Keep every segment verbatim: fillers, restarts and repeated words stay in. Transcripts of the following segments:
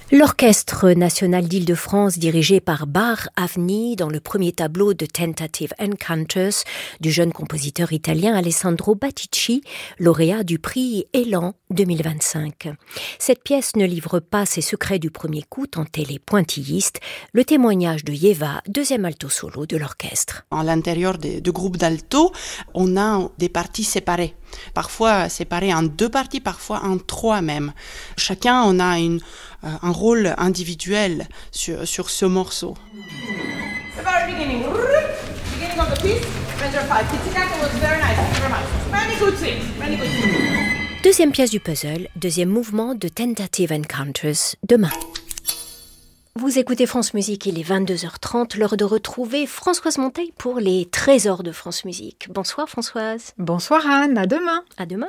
L'Orchestre national d'Île-de-France, dirigé par Bar Avni, dans le premier tableau de Tentative Encounters du jeune compositeur italien Alessandro Batici, lauréat du prix Élan deux mille vingt-cinq. Cette pièce ne livre pas ses secrets du premier coup tant elle est pointilliste, le témoignage de Yeva, deuxième alto solo de l'orchestre. À l'intérieur de, de groupes d'alto, on a des parties séparées. Parfois séparées en deux parties, parfois en trois même. Chacun, on a une, euh, un rôle individuel sur, sur ce morceau. Beginning. Beginning of the piece, measure five. Pizzicato was very nice. Thank you very much. Many good things. Many good things. Deuxième pièce du puzzle, deuxième mouvement de Tentative Encounters, demain. Vous écoutez France Musique, il est vingt-deux heures trente, l'heure de retrouver Françoise Monteil pour les trésors de France Musique. Bonsoir Françoise. Bonsoir Anne, à demain. À demain.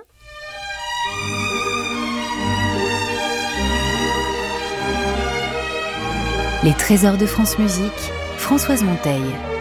Les trésors de France Musique, Françoise Monteil.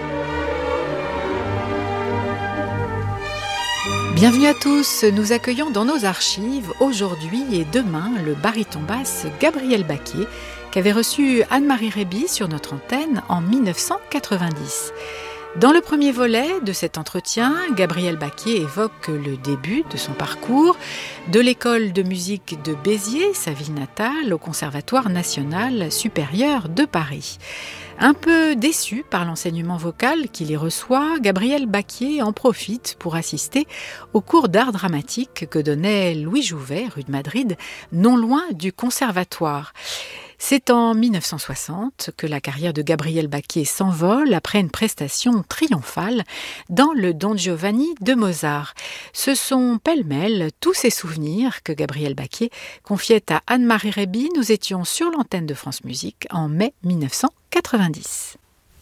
Bienvenue à tous, nous accueillons dans nos archives aujourd'hui et demain le baryton basse Gabriel Baquier qu'avait reçu Anne-Marie Réby sur notre antenne en dix-neuf cent quatre-vingt-dix. Dans le premier volet de cet entretien, Gabriel Baquier évoque le début de son parcours, de l'école de musique de Béziers, sa ville natale, au Conservatoire national supérieur de Paris. Un peu déçu par l'enseignement vocal qu'il y reçoit, Gabriel Baquier en profite pour assister au cours d'art dramatique que donnait Louis Jouvet, rue de Madrid, non loin du conservatoire. C'est en dix-neuf cent soixante que la carrière de Gabriel Baquier s'envole après une prestation triomphale dans le Don Giovanni de Mozart. Ce sont pêle-mêle tous ces souvenirs que Gabriel Baquier confiait à Anne-Marie Réby. Nous étions sur l'antenne de France Musique en mai dix-neuf cent quatre-vingt-dix.